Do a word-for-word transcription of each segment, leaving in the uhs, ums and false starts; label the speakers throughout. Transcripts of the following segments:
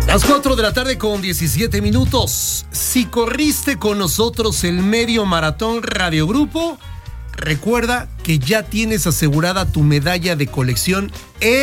Speaker 1: Las cuatro de la tarde con diecisiete minutos. Si corriste con nosotros el medio maratón Radio Grupo, recuerda que ya tienes asegurada tu medalla de colección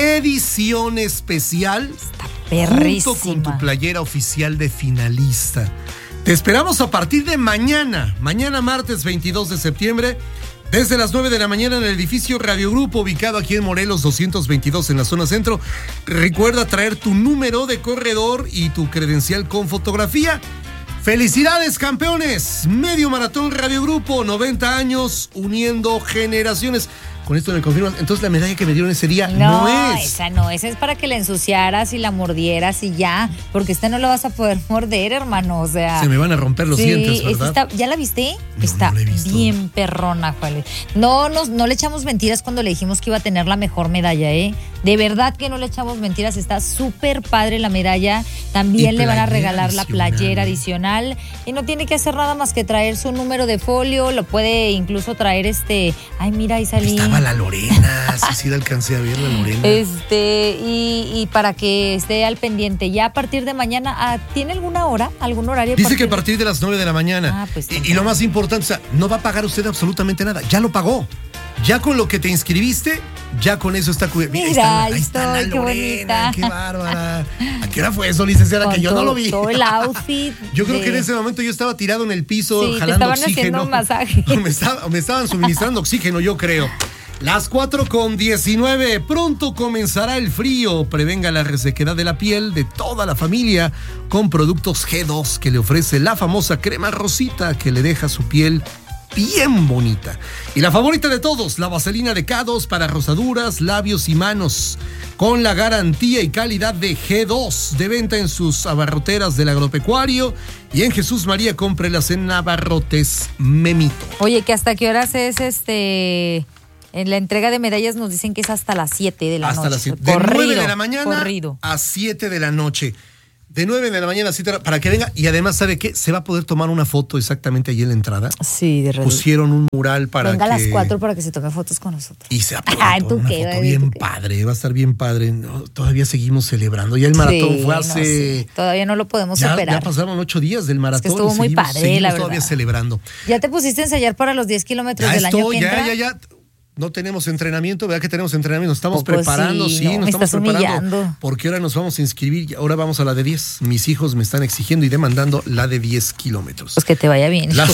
Speaker 1: edición especial.
Speaker 2: Está perrísima.
Speaker 1: Junto con tu playera oficial de finalista. Te esperamos a partir de mañana, mañana martes veintidós de septiembre, desde las nueve de la mañana en el edificio Radio Grupo, ubicado aquí en Morelos doscientos veintidós en la zona centro. Recuerda traer tu número de corredor y tu credencial con fotografía. ¡Felicidades, campeones! Medio Maratón Radio Grupo, noventa años uniendo generaciones. Con esto me confirmas. Entonces la medalla que me dieron ese día no, no es.
Speaker 2: Esa no, esa es para que la ensuciaras y la mordieras y ya, porque esta no la vas a poder morder, hermano, o sea.
Speaker 1: Se me van a romper los
Speaker 2: sí,
Speaker 1: dientes, ¿verdad?
Speaker 2: Está, ¿ya la viste?
Speaker 1: No,
Speaker 2: está
Speaker 1: no la he visto.
Speaker 2: Bien perrona, Juan. No, nos, no le echamos mentiras cuando le dijimos que iba a tener la mejor medalla, ¿eh? De verdad que no le echamos mentiras, está súper padre la medalla. También le van a regalar la playera adicional y no tiene que hacer nada más que traer su número de folio, lo puede incluso traer este, ay mira, ahí salí.
Speaker 1: Estaba la Lorena, sí, sí la alcancé a ver la Lorena.
Speaker 2: Este, y, y para que esté al pendiente, ya a partir de mañana, ah, ¿tiene alguna hora, algún horario?
Speaker 1: Dice que a partir de las nueve de la mañana.
Speaker 2: Ah, pues,
Speaker 1: y, y lo más importante, o sea, no va a pagar usted absolutamente nada, ya lo pagó. Ya con lo que te inscribiste, ya con eso está cubierto.
Speaker 2: Mira,
Speaker 1: Mira,
Speaker 2: ahí
Speaker 1: ahí está,
Speaker 2: estoy,
Speaker 1: ahí está la
Speaker 2: qué
Speaker 1: Lorena,
Speaker 2: bonita.
Speaker 1: qué bárbara. ¿A qué hora fue eso, licenciada?
Speaker 2: Con
Speaker 1: Que yo
Speaker 2: todo,
Speaker 1: no lo vi.
Speaker 2: todo el outfit.
Speaker 1: Yo creo
Speaker 2: de...
Speaker 1: que en ese momento yo estaba tirado en el piso,
Speaker 2: sí,
Speaker 1: jalando
Speaker 2: te estaban
Speaker 1: oxígeno.
Speaker 2: haciendo un masaje.
Speaker 1: Me, estaba, me estaban suministrando oxígeno, yo creo. Las cuatro con diecinueve, pronto comenzará el frío. Prevenga la resequedad de la piel de toda la familia con productos G dos que le ofrece la famosa crema rosita que le deja su piel bien bonita. Y la favorita de todos, la vaselina de K dos para rosaduras, labios y manos, con la garantía y calidad de G dos, de venta en sus abarroteras del agropecuario y en Jesús María, cómprelas en Abarrotes Memito.
Speaker 2: Oye, que hasta qué horas es este... En la entrega de medallas nos dicen que es hasta las siete de la
Speaker 1: hasta
Speaker 2: noche.
Speaker 1: Las siete. De
Speaker 2: corrido,
Speaker 1: nueve de la mañana
Speaker 2: corrido.
Speaker 1: a siete de la noche. De nueve de la mañana a siete de la... para que venga. Y además, ¿sabe qué? Se va a poder tomar una foto exactamente allí en la entrada.
Speaker 2: Sí, de verdad.
Speaker 1: Pusieron un mural para
Speaker 2: venga
Speaker 1: que...
Speaker 2: a las cuatro para que se tome fotos con nosotros.
Speaker 1: Y se pronto,
Speaker 2: Ay, ¿tú
Speaker 1: una
Speaker 2: qué,
Speaker 1: foto
Speaker 2: bebé,
Speaker 1: bien
Speaker 2: ¿tú qué?
Speaker 1: padre. Va a estar bien padre. No, todavía seguimos celebrando. Ya el maratón
Speaker 2: Sí,
Speaker 1: fue
Speaker 2: no
Speaker 1: hace...
Speaker 2: sé. Todavía no lo podemos
Speaker 1: ya,
Speaker 2: superar.
Speaker 1: ya pasaron ocho días del maratón.
Speaker 2: Es que estuvo
Speaker 1: y
Speaker 2: muy
Speaker 1: seguimos,
Speaker 2: padre,
Speaker 1: seguimos
Speaker 2: la
Speaker 1: todavía
Speaker 2: verdad.
Speaker 1: celebrando.
Speaker 2: ¿Ya te pusiste a ensayar para los diez kilómetros
Speaker 1: Ya
Speaker 2: del año
Speaker 1: estoy,
Speaker 2: que
Speaker 1: ya,
Speaker 2: entra?
Speaker 1: ya, ya. No tenemos entrenamiento, ¿verdad que tenemos entrenamiento? Nos estamos
Speaker 2: Poco
Speaker 1: preparando,
Speaker 2: sí,
Speaker 1: sí,
Speaker 2: no,
Speaker 1: nos
Speaker 2: me
Speaker 1: estamos
Speaker 2: estás
Speaker 1: preparando.
Speaker 2: humillando.
Speaker 1: Porque ahora nos vamos a inscribir, ahora vamos a la de diez. Mis hijos me están exigiendo y demandando la de diez kilómetros.
Speaker 2: Pues que te vaya bien.
Speaker 1: La-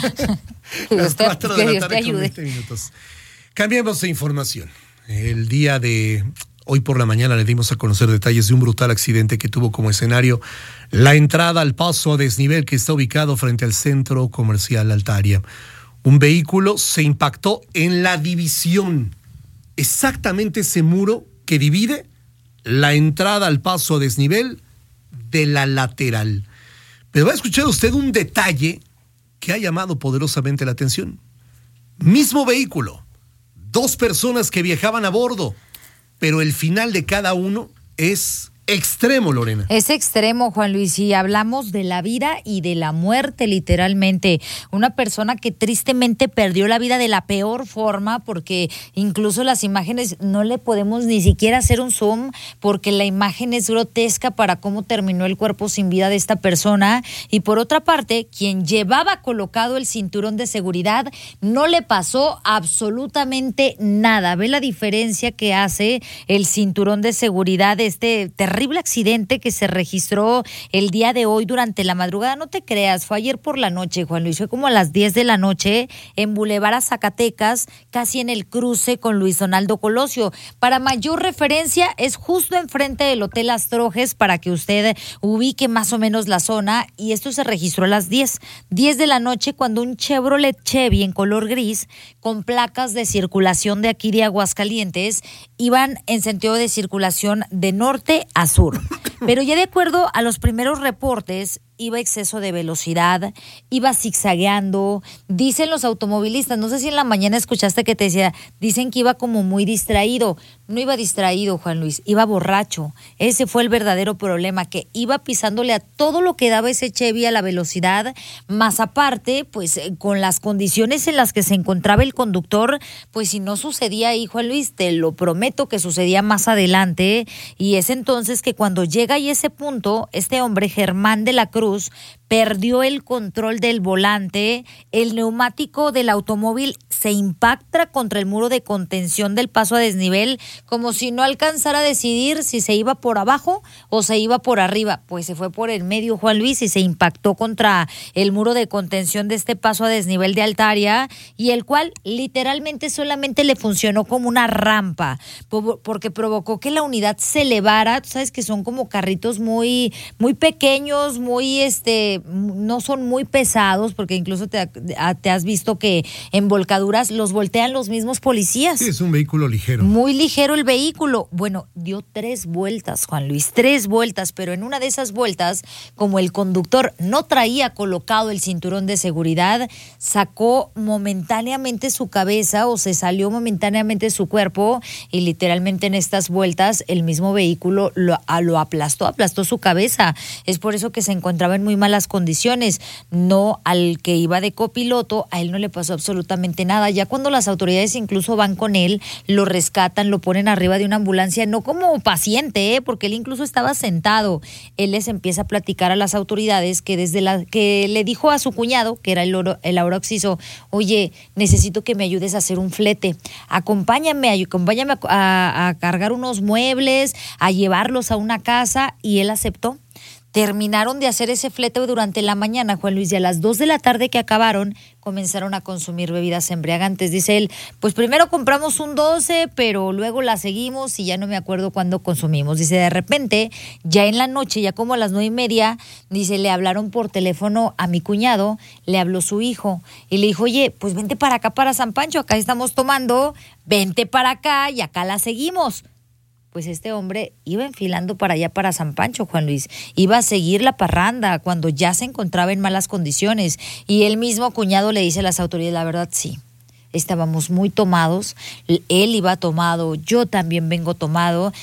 Speaker 2: Que
Speaker 1: Las
Speaker 2: Dios te-
Speaker 1: cuatro
Speaker 2: que
Speaker 1: de la
Speaker 2: Dios te
Speaker 1: tarde con
Speaker 2: ayude.
Speaker 1: veinte minutos. Cambiemos de información. El día de hoy por la mañana le dimos a conocer detalles de un brutal accidente que tuvo como escenario la entrada al paso a desnivel que está ubicado frente al centro comercial Altaria. Un vehículo se impactó en la división, exactamente ese muro que divide la entrada al paso a desnivel de la lateral. Pero va a escuchar usted un detalle que ha llamado poderosamente la atención. Mismo vehículo, dos personas que viajaban a bordo, pero el final de cada uno es extremo, Lorena.
Speaker 2: Es extremo, Juan Luis, y hablamos de la vida y de la muerte, literalmente. Una persona que tristemente perdió la vida de la peor forma, porque incluso las imágenes no le podemos ni siquiera hacer un zoom, porque la imagen es grotesca para cómo terminó el cuerpo sin vida de esta persona. Y por otra parte, quien llevaba colocado el cinturón de seguridad no le pasó absolutamente nada. ¿Ve la diferencia que hace el cinturón de seguridad de este terrible accidente que se registró el día de hoy durante la madrugada? No te creas, fue ayer por la noche, Juan Luis, fue como a las diez de la noche en Boulevard a Zacatecas, casi en el cruce con Luis Donaldo Colosio. Para mayor referencia, es justo enfrente del Hotel Astrojes, para que usted ubique más o menos la zona, y esto se registró a las diez de la noche, cuando un Chevrolet Chevy en color gris, con placas de circulación de aquí de Aguascalientes, iban en sentido de circulación de norte a sur. Pero ya de acuerdo a los primeros reportes, iba a exceso de velocidad, iba zigzagueando. Dicen los automovilistas, no sé si en la mañana escuchaste que te decía, dicen que iba como muy distraído. No iba distraído, Juan Luis, iba borracho. Ese fue el verdadero problema, que iba pisándole a todo lo que daba ese Chevy a la velocidad, más aparte, pues con las condiciones en las que se encontraba el conductor, pues si no sucedía ahí, Juan Luis, te lo prometo que sucedía más adelante. Y es entonces que cuando llega a ese punto, este hombre, Germán de la Cruz, perdió el control del volante, el neumático del automóvil se impacta contra el muro de contención del paso a desnivel, como si no alcanzara a decidir si se iba por abajo o se iba por arriba. Pues se fue por el medio, Juan Luis, y se impactó contra el muro de contención de este paso a desnivel de Altaria, y el cual literalmente solamente le funcionó como una rampa, porque provocó que la unidad se elevara. Tú sabes que son como carritos muy, muy pequeños, muy este no son muy pesados, porque incluso te, te has visto que en volcaduras los voltean los mismos policías.
Speaker 1: Sí, es un vehículo ligero.
Speaker 2: Muy ligero el vehículo. Bueno, dio tres vueltas, Juan Luis, tres vueltas, pero en una de esas vueltas, como el conductor no traía colocado el cinturón de seguridad, sacó momentáneamente su cabeza o se salió momentáneamente su cuerpo, y literalmente en estas vueltas el mismo vehículo lo, lo aplastó, aplastó su cabeza. Es por eso que se encontraba en muy malas condiciones. No al que iba de copiloto, a él no le pasó absolutamente nada. Ya cuando las autoridades incluso van con él, lo rescatan, lo ponen arriba de una ambulancia, no como paciente, ¿eh? Porque él incluso estaba sentado. Él les empieza a platicar a las autoridades que desde la que le dijo a su cuñado, que era el, oro, el Aura Oxiso, oye, necesito que me ayudes a hacer un flete, acompáñame, acompáñame a, a, a cargar unos muebles, a llevarlos a una casa, y él aceptó. Terminaron de hacer ese flete durante la mañana, Juan Luis, y a las dos de la tarde que acabaron, comenzaron a consumir bebidas embriagantes. Dice él, pues primero compramos un doce, pero luego la seguimos y ya no me acuerdo cuándo consumimos. Dice, de repente, ya en la noche, ya como a las nueve y media, dice, le hablaron por teléfono a mi cuñado, le habló su hijo y le dijo, oye, pues vente para acá, para San Pancho, acá estamos tomando, vente para acá y acá la seguimos. Pues este hombre iba enfilando para allá, para San Pancho, Juan Luis. Iba a seguir la parranda cuando ya se encontraba en malas condiciones. Y el mismo cuñado le dice a las autoridades, la verdad, sí, estábamos muy tomados. Él iba tomado, yo también vengo tomado.